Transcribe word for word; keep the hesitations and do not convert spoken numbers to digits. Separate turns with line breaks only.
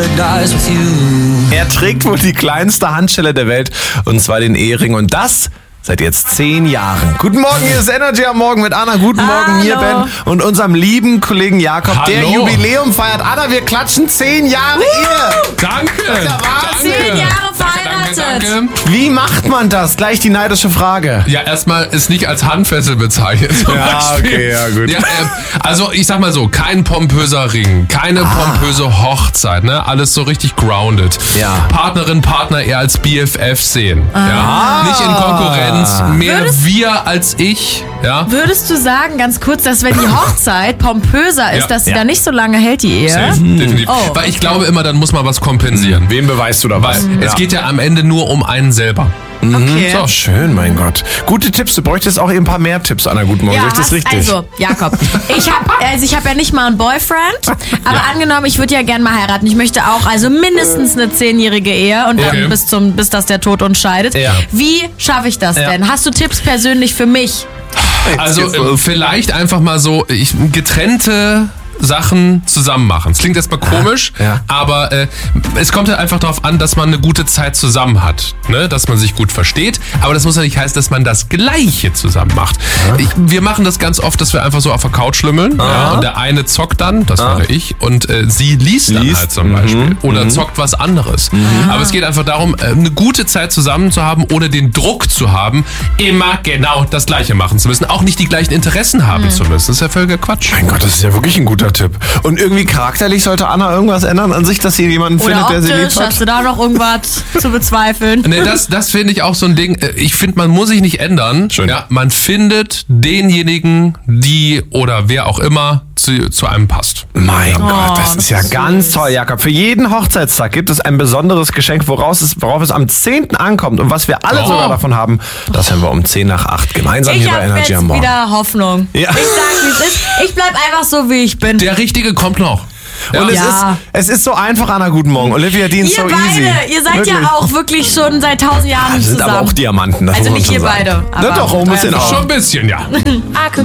paradise with you.
Er trägt wohl die kleinste Handschelle der Welt, und zwar den Ehering, und das seit jetzt zehn Jahren. Guten Morgen, hier ist Energy am Morgen mit Anna. Guten Morgen,
Hallo.
hier Ben und unserem lieben Kollegen Jakob,
Hallo.
der Jubiläum feiert. Anna, wir klatschen zehn Jahre Ehe.
Danke.
Wahnsinn.
Zehn Jahre
Danke,
verheiratet.
danke.
Wie macht man das? Gleich die neidische Frage.
Ja, erstmal ist nicht als Handfessel bezeichnet. zum
Ja,
Beispiel.
okay, ja, gut.
Ja, äh, also ich sag mal so, kein pompöser Ring, keine
Ah.
pompöse Hochzeit, ne? Alles so richtig grounded.
Ja.
Partnerin, Partner eher als B F F sehen. Ja? Nicht in Konkurrenz, mehr
Würdest-
wir als ich. Ja?
Würdest du sagen, ganz kurz, dass wenn die Hochzeit pompöser ist,
Ja.
dass sie
Ja.
dann nicht so lange hält, die Ehe?
Safe, definitiv.
Oh,
Weil ich glaube immer, dann muss man was kompensieren.
Wem beweist du da
Weil
was?
es geht ja am Ende nur um einen selber.
Okay.
So, schön, mein Gott. Gute Tipps. Du bräuchtest auch eben ein paar mehr Tipps, Anna. Guten Morgen.
Ja,
Sehe ich das
hast-
richtig?
Also, Jakob, ich habe also ich hab ja nicht mal einen Boyfriend, aber
Ja.
angenommen, ich würde ja gern mal heiraten. Ich möchte auch also mindestens eine zehnjährige Ehe und
Okay.
dann bis zum bis das der Tod uns scheidet.
Ja.
Wie schaffe ich das
Ja.
denn? Hast du Tipps persönlich für mich?
Also
geht's
äh,
los.
vielleicht einfach mal so ich, getrennte Sachen zusammen machen. Es klingt erstmal komisch,
ja.
aber äh, es kommt ja einfach darauf an, dass man eine gute Zeit zusammen hat, ne? Dass man sich gut versteht, aber das muss ja nicht heißen, dass man das Gleiche zusammen macht. Ich, wir machen das ganz oft, dass wir einfach so auf der Couch schlümmeln, ja, und der eine zockt dann, das wäre ich, und äh, sie liest dann
Liest.
halt zum Beispiel oder zockt was anderes. Aber es geht einfach darum, äh, eine gute Zeit zusammen zu haben, ohne den Druck zu haben, immer genau das Gleiche machen zu müssen, auch nicht die gleichen Interessen haben zu müssen. Das ist ja völliger Quatsch.
Mein Gott, das ist ja wirklich ein guter Tipp. Und irgendwie charakterlich sollte Anna irgendwas ändern an sich, dass sie jemanden
Oder
findet, der sie lieb
optisch,
hat?
hast du da noch irgendwas zu bezweifeln?
Nee, das, das finde ich auch so ein Ding. Ich finde, man muss sich nicht ändern.
Schön.
Ja, man findet denjenigen, die oder wer auch immer zu, zu einem passt.
Mein Gott, das
das
ist ja
ist
ganz
süß.
toll, Jakob. Für jeden Hochzeitstag gibt es ein besonderes Geschenk, woraus es, worauf es am zehnten ankommt. Und was wir alle
Oh.
sogar davon haben, das hören wir um zehn nach acht gemeinsam
Ich
hier bei
habe
Energy
jetzt
am Morgen.
wieder Hoffnung.
Ja.
Ich sag, wie es ist. Ich bleib einfach so, wie ich bin.
Der Richtige kommt noch. Ja.
Und es,
Ja.
ist, es ist so einfach, Anna, guten Morgen. Olivia Dean,
Ihr
so
beide,
easy.
ihr seid
Wirklich.
ja auch wirklich schon seit tausend Jahren
Das sind
zusammen.
aber auch Diamanten, das
Also
muss man
nicht
schon
ihr
sagen.
beide,
Na
aber
doch, auch ein bisschen
euer
auch.
Schon ein bisschen, ja.